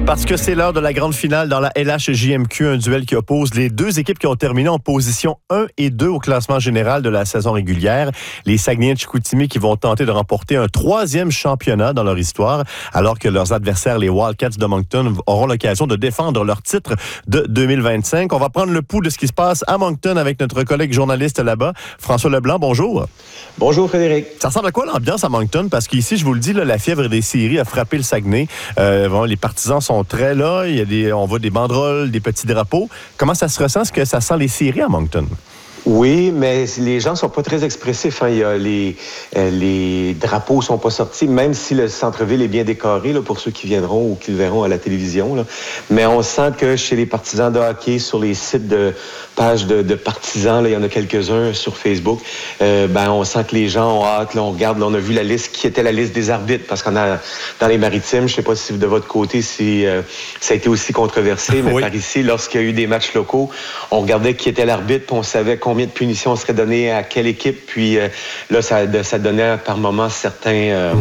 Parce que c'est l'heure de la grande finale dans la LHJMQ, un duel qui oppose les deux équipes qui ont terminé en position 1 et 2 au classement général de la saison régulière. Les Saguenayens de Chicoutimi qui vont tenter de remporter un 3e championnat dans leur histoire, alors que leurs adversaires, les Wildcats de Moncton, auront l'occasion de défendre leur titre de 2025. On va prendre le pouls de ce qui se passe à Moncton avec notre collègue journaliste là-bas, François Leblanc. Bonjour. Bonjour Frédéric. Ça ressemble à quoi l'ambiance à Moncton? Parce qu'ici, je vous le dis, là, la fièvre des séries a frappé le Saguenay. Les partisans sont très là. On voit des banderoles, des petits drapeaux. Comment ça se ressent? Est-ce que ça sent les séries à Moncton? Oui, mais les gens sont pas très expressifs. Hein. Il y a les drapeaux sont pas sortis, même si le centre-ville est bien décoré là, pour ceux qui viendront ou qui le verront à la télévision. Là. Mais on sent que chez les partisans de hockey, sur les sites de pages de partisans, là, il y en a quelques-uns sur Facebook, on sent que les gens ont hâte. Là, on regarde, là, on a vu la liste, qui était la liste des arbitres, parce qu'on a dans les Maritimes, je sais pas si de votre côté, si ça a été aussi controversé, mais oui. Par ici, lorsqu'il y a eu des matchs locaux, on regardait qui était l'arbitre, puis on savait combien de punitions seraient données à quelle équipe. Puis là, ça donnait par moments certains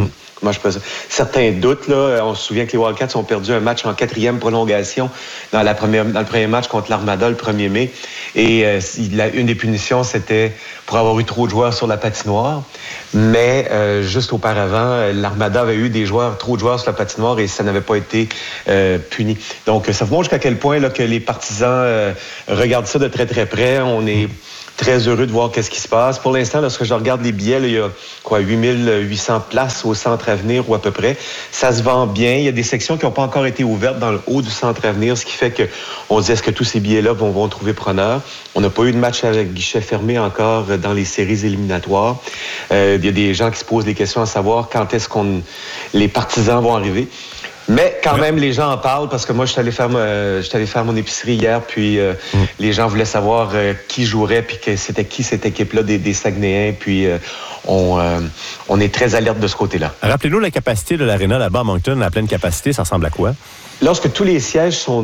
doutes. Là. On se souvient que les Wildcats ont perdu un match en 4e prolongation dans le premier match contre l'Armada le 1er mai. Et une des punitions, c'était pour avoir eu trop de joueurs sur la patinoire. Mais juste auparavant, l'Armada avait eu trop de joueurs sur la patinoire et ça n'avait pas été puni. Donc, ça vous montre jusqu'à quel point là, que les partisans regardent ça de très, très près. On est très heureux de voir qu'est-ce qui se passe. Pour l'instant, lorsque je regarde les billets, là, il y a 8800 places au Centre Avenir ou à peu près. Ça se vend bien. Il y a des sections qui n'ont pas encore été ouvertes dans le haut du Centre Avenir, ce qui fait qu'on se dit est-ce que tous ces billets-là vont trouver preneur. On n'a pas eu de match avec guichet fermé encore dans les séries éliminatoires. Il y a des gens qui se posent des questions à savoir quand est-ce les partisans vont arriver. Mais quand même, les gens en parlent parce que moi, je suis allé faire mon épicerie hier, puis les gens voulaient savoir qui jouerait, puis que c'était qui cette équipe-là des Saguenayens, puis on est très alerte de ce côté-là. Rappelez-nous la capacité de l'aréna là-bas à Moncton, à pleine capacité, ça ressemble à quoi? Lorsque tous les sièges sont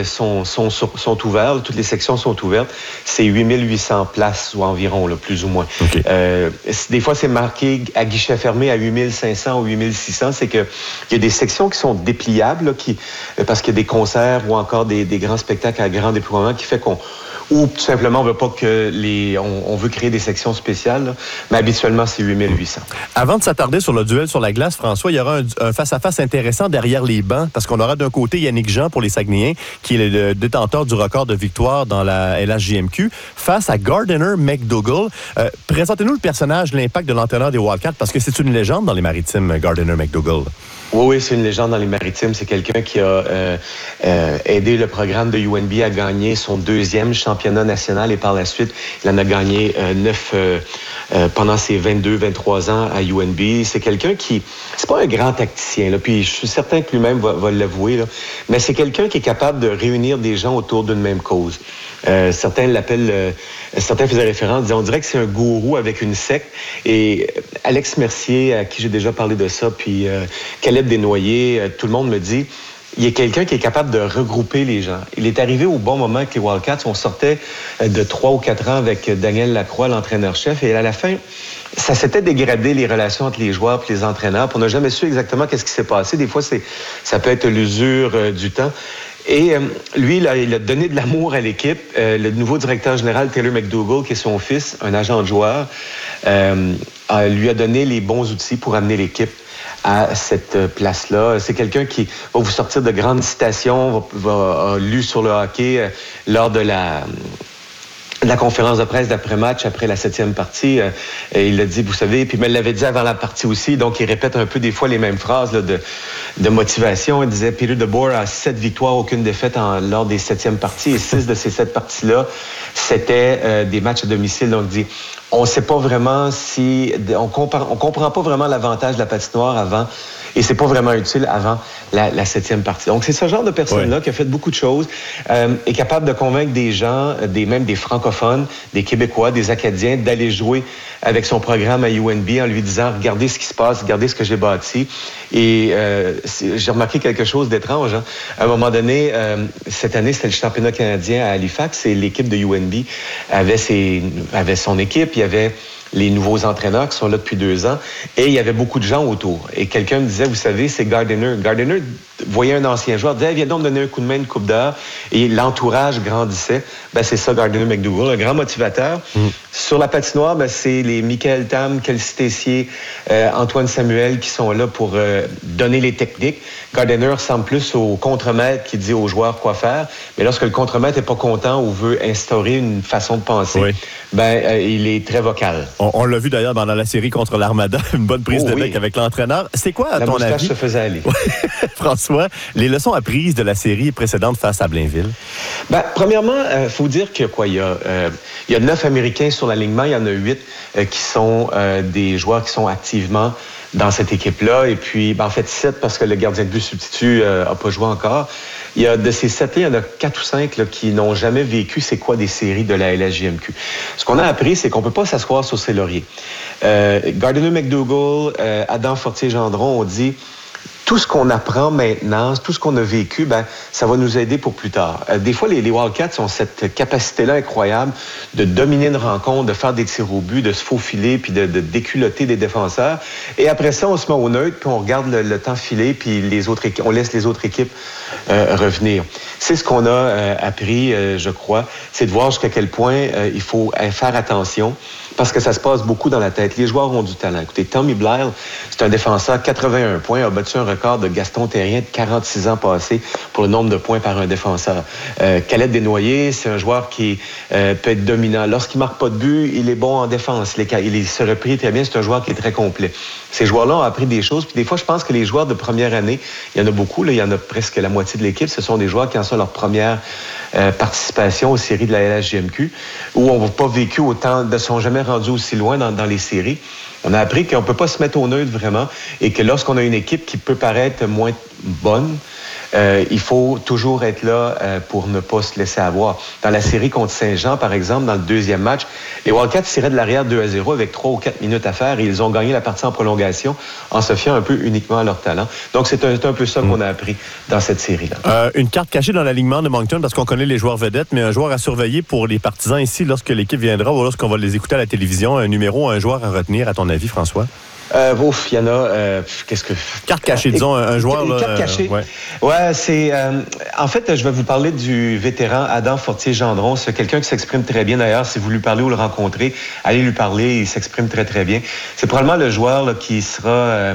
ouverts, toutes les sections sont ouvertes, c'est 8800 places ou environ, là, plus ou moins. Okay. Des fois, c'est marqué à guichet fermé à 8500 ou 8600. C'est qu'il y a des sections qui sont dépliables, là, parce qu'il y a des concerts ou encore des grands spectacles à grand déploiement qui fait ou tout simplement, on veut pas on veut créer des sections spéciales, là, mais habituellement, c'est 8800. Avant de s'attarder sur le duel sur la glace, François, il y aura un face-à-face intéressant derrière les bancs, parce qu'on aura d'un côté Yannick Jean pour les Saguenayens, qui est le détenteur du record de victoire dans la LHJMQ, face à Gardiner McDougall. Présentez-nous le personnage, l'impact de l'entraîneur des Wildcats, parce que c'est une légende dans les Maritimes, Gardiner McDougall. Oui, c'est une légende dans les Maritimes. C'est quelqu'un qui a aidé le programme de UNB à gagner son 2e championnat national et par la suite, il en a gagné 9 pendant ses 22-23 ans à UNB. C'est quelqu'un c'est pas un grand tacticien, là, puis je suis certain que lui-même va l'avouer, là, mais c'est quelqu'un qui est capable de réunir des gens autour d'une même cause. Certains faisaient référence, disaient, on dirait que c'est un gourou avec une secte. Et Alex Mercier, à qui j'ai déjà parlé de ça, puis Caleb Desnoyers, tout le monde me dit, il y a quelqu'un qui est capable de regrouper les gens. Il est arrivé au bon moment que les Wildcats, on sortait de 3 ou 4 ans avec Daniel Lacroix, l'entraîneur-chef, et à la fin, ça s'était dégradé, les relations entre les joueurs et les entraîneurs. Puis on n'a jamais su exactement qu'est-ce qui s'est passé. Des fois, ça peut être l'usure du temps. Et lui, il a donné de l'amour à l'équipe. Le nouveau directeur général, Taylor McDougall, qui est son fils, un agent de joueur, lui a donné les bons outils pour amener l'équipe à cette place-là. C'est quelqu'un qui va vous sortir de grandes citations, a lu sur le hockey lors de la conférence de presse d'après-match, après la 7e partie, il a dit, vous savez, puis il me l'avait dit avant la partie aussi, donc il répète un peu des fois les mêmes phrases là, de motivation. Il disait, Peter DeBoer a 7 victoires, aucune défaite lors des 7e parties, et 6 de ces 7 parties-là, c'était des matchs à domicile. Donc, il dit, on ne sait pas vraiment on comprend pas vraiment l'avantage de la patinoire avant, et c'est pas vraiment utile avant la 7e partie. Donc, c'est ce genre de personne-là qui a fait beaucoup de choses, est capable de convaincre des gens, même des francophones, des Québécois, des Acadiens, d'aller jouer avec son programme à UNB en lui disant, regardez ce qui se passe, regardez ce que j'ai bâti. Et j'ai remarqué quelque chose d'étrange. Hein. À un moment donné, cette année, c'était le championnat canadien à Halifax, et l'équipe de UNB avait son équipe, il y avait les nouveaux entraîneurs qui sont là depuis 2 ans, et il y avait beaucoup de gens autour. Et quelqu'un me disait, vous savez, c'est Gardiner. Gardiner voyait un ancien joueur, disait, viens donc me donner un coup de main, une coupe d'heure, et l'entourage grandissait. Ben, c'est ça, Gardiner McDougall, un grand motivateur. Sur la patinoire, ben, c'est les Michael Tam, Kelsey Tessier, Antoine Samuel qui sont là pour donner les techniques. Gardiner ressemble plus au contremaître qui dit aux joueurs quoi faire, mais lorsque le contremaître n'est pas content ou veut instaurer une façon de penser, il est très vocal. On l'a vu d'ailleurs dans la série contre l'Armada, une bonne prise de bec avec l'entraîneur. C'est quoi, à ton avis? La moustache se faisait aller. François, les leçons apprises de la série précédente face à Blainville? Ben, premièrement, faut dire qu'il y a 9 Américains sur l'alignement, il y en a 8 qui sont des joueurs qui sont activement dans cette équipe-là. Et puis, en fait, 7 parce que le gardien de but substitut n'a pas joué encore. De ces 7-là, il y en a 4 ou 5 là, qui n'ont jamais vécu c'est quoi des séries de la LHJMQ. Ce qu'on a appris, c'est qu'on ne peut pas s'asseoir sur ses lauriers. Gardiner McDougall, Adam Fortier-Gendron ont dit tout ce qu'on apprend maintenant, tout ce qu'on a vécu, ça va nous aider pour plus tard. Des fois, les Wildcats ont cette capacité-là incroyable de dominer une rencontre, de faire des tirs au but, de se faufiler, puis de déculotter des défenseurs. Et après ça, on se met au neutre, puis on regarde le temps filer, puis on laisse les autres équipes revenir. C'est ce qu'on a appris, je crois, c'est de voir jusqu'à quel point il faut faire attention, parce que ça se passe beaucoup dans la tête. Les joueurs ont du talent. Écoutez, Tommy Blyle, c'est un défenseur, 81 points, a battu un record de Gaston Terrien de 46 ans passés pour le nombre de points par un défenseur. Calette Desnoyers, c'est un joueur qui peut être dominant. Lorsqu'il marque pas de but, il est bon en défense. Il se replie très bien. C'est un joueur qui est très complet. Ces joueurs-là ont appris des choses. Puis des fois, je pense que les joueurs de première année, il y en a beaucoup, là, il y en a presque la moitié de l'équipe, ce sont des joueurs qui en sont leur première participation aux séries de la LHJMQ, où on n'a pas vécu autant, ne sont jamais rendus aussi loin dans les séries. On a appris qu'on ne peut pas se mettre au neutre vraiment et que lorsqu'on a une équipe qui peut paraître moins bonne, il faut toujours être là pour ne pas se laisser avoir. Dans la série contre Saint-Jean, par exemple, dans le deuxième match, les Wildcats tiraient de l'arrière 2-0 avec 3 ou 4 minutes à faire et ils ont gagné la partie en prolongation en se fiant un peu uniquement à leur talent. Donc, c'est un peu ça qu'on a appris dans cette série-là. Une carte cachée dans l'alignement de Moncton, parce qu'on connaît les joueurs vedettes, mais un joueur à surveiller pour les partisans ici lorsque l'équipe viendra ou lorsqu'on va les écouter à la télévision, un numéro, un joueur à retenir, à ton avis, François? Il y en a... Carte cachée, disons, un joueur... Carte cachée. Ouais, c'est... en fait, je vais vous parler du vétéran Adam Fortier-Gendron. C'est quelqu'un qui s'exprime très bien, d'ailleurs. Si vous lui parlez ou le rencontrez, allez lui parler. Il s'exprime très, très bien. C'est probablement le joueur là, qui sera...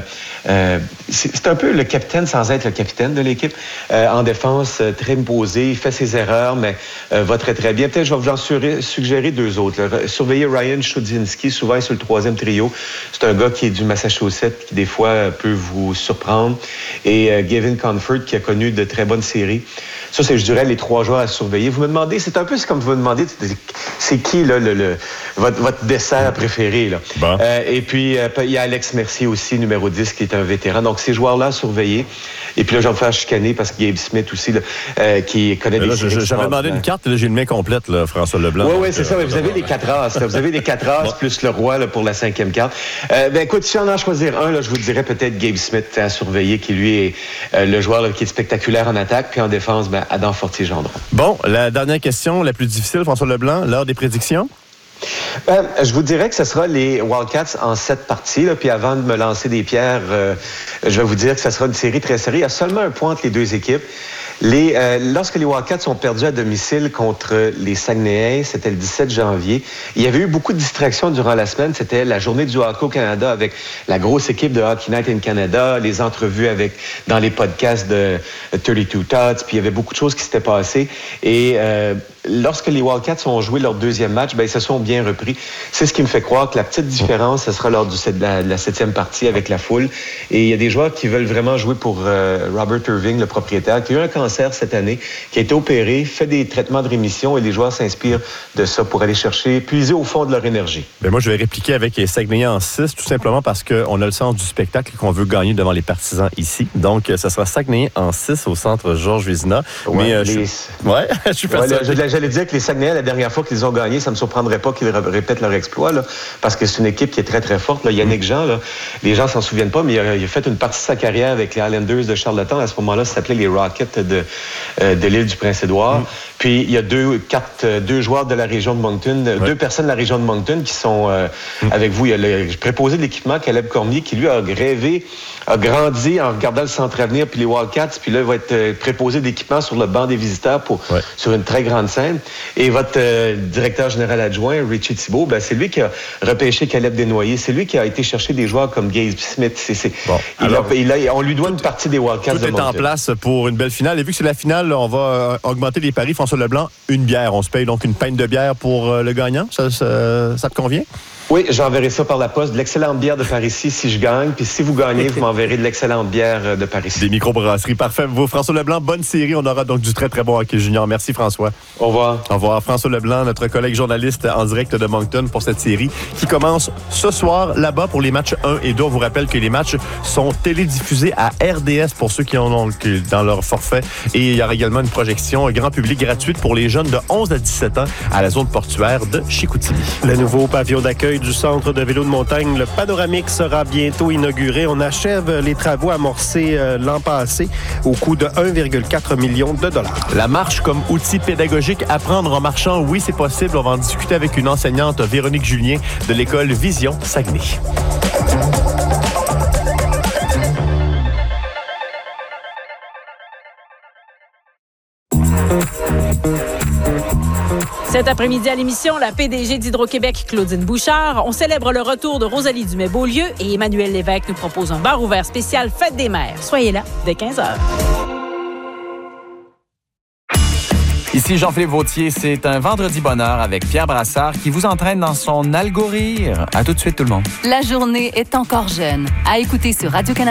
c'est un peu le capitaine sans être le capitaine de l'équipe. En défense, très posé. Il fait ses erreurs, mais va très, très bien. Peut-être je vais vous en suggérer 2 autres. Là. Surveillez Ryan Chudzinski, souvent sur le 3e trio. C'est un gars qui est du Massachusetts, qui des fois peut vous surprendre. Et Gavin Comfort, qui a connu de très bonnes séries. Ça, c'est, je dirais, les 3 joueurs à surveiller. Vous me demandez, c'est un peu comme vous me demandez, c'est qui là, votre dessert préféré? Là? Bon. Et puis, il y a Alex Mercier aussi, numéro 10, qui est un vétéran. Donc, ces joueurs-là à surveiller. Et puis là, je vais me faire chicaner parce que Gabe Smith aussi, là, qui connaît des séries. J'avais demandé une carte, là, j'ai une main complète, là, François Leblanc. Oui, c'est ça. Vous avez les 4 as. Vous avez les 4 as plus le roi là, pour la 5e carte. Écoute, si on en choisir un, là, je vous dirais peut-être Gabe Smith à surveiller, qui lui est le joueur là, qui est spectaculaire en attaque, puis en défense, Adam Fortier-Gendron. Bon, la dernière question, la plus difficile, François Leblanc, l'heure des prédictions? Je vous dirais que ce sera les Wildcats en 7 parties. Là, puis avant de me lancer des pierres, je vais vous dire que ce sera une série très serrée. Il y a seulement un point entre les 2 équipes. Lorsque les Wildcats sont perdus à domicile contre les Saguenayens, c'était le 17 janvier, il y avait eu beaucoup de distractions durant la semaine. C'était la journée du hockey au Canada avec la grosse équipe de Hockey Night in Canada, les entrevues dans les podcasts de 32 Tots, puis il y avait beaucoup de choses qui s'étaient passées. Et lorsque les Wildcats ont joué leur 2e match, ils se sont bien repris. C'est ce qui me fait croire que la petite différence, ce sera lors de la 7e partie avec la foule. Et il y a des joueurs qui veulent vraiment jouer pour Robert Irving, le propriétaire, qui a eu un cancer cette année, qui a été opéré, fait des traitements de rémission et les joueurs s'inspirent de ça pour aller chercher, puiser au fond de leur énergie. Moi, je vais répliquer avec les Saguenayens en 6, tout simplement parce qu'on a le sens du spectacle qu'on veut gagner devant les partisans ici. Donc, ça sera Saguenayens en 6 au centre Georges Vézina. Ouais, je suis persuadé. J'allais dire que les Saguenayens, la dernière fois qu'ils ont gagné, ça ne me surprendrait pas qu'ils répètent leur exploit, là, parce que c'est une équipe qui est très, très forte. Là. Yannick Jean, là, les gens s'en souviennent pas, mais il a fait une partie de sa carrière avec les Highlanders de Charlottetown. À ce moment-là, ça s'appelait les Rockets de l'île du Prince-Édouard. Puis il y a deux joueurs de la région de Moncton, deux personnes de la région de Moncton qui sont avec vous. Il y a le préposé de l'équipement, Caleb Cormier, qui lui a rêvé, a grandi en regardant le Centre Avenir puis les Wildcats, puis là il va être préposé d'équipement sur le banc des visiteurs sur une très grande scène. Et votre directeur général adjoint, Richie Thibault, c'est lui qui a repêché Caleb Desnoyers. C'est lui qui a été chercher des joueurs comme Gabe Smith. On lui doit une partie des Wildcats de Moncton. Tout est en place pour une belle finale. Et vu que c'est la finale, on va augmenter les paris. François Leblanc, une bière. On se paye donc une pinte de bière pour le gagnant. Ça te convient? Oui, j'enverrai ça par la poste. De l'excellente bière de Parisis si je gagne. Puis si vous gagnez, vous m'enverrez de l'excellente bière de Parisis. Des microbrasseries. Parfait. François Leblanc, bonne série. On aura donc du très, très bon hockey junior. Merci, François. Au revoir. Au revoir. François Leblanc, notre collègue journaliste en direct de Moncton pour cette série qui commence ce soir là-bas pour les matchs 1 et 2. On vous rappelle que les matchs sont télédiffusés à RDS pour ceux qui en ont dans leur forfait. Et il y aura également une projection grand public gratuite pour les jeunes de 11 à 17 ans à la zone portuaire de Chicoutimi. Le nouveau pavillon d'accueil du centre de vélo de montagne, le Panoramique, sera bientôt inauguré. On achève les travaux amorcés l'an passé au coût de 1,4 million de dollars. La marche comme outil pédagogique, apprendre en marchant, oui, c'est possible. On va en discuter avec une enseignante, Véronique Julien, de l'école Vision Saguenay. Cet après-midi à l'émission, la PDG d'Hydro-Québec, Claudine Bouchard. On célèbre le retour de Rosalie Dumais-Beaulieu et Emmanuel Lévesque nous propose un bar ouvert spécial Fête des mères. Soyez là dès 15h. Ici Jean-Philippe Vautier, c'est un vendredi bonheur avec Pierre Brassard qui vous entraîne dans son algorithme. À tout de suite tout le monde. La journée est encore jeune. À écouter sur Radio-Canada.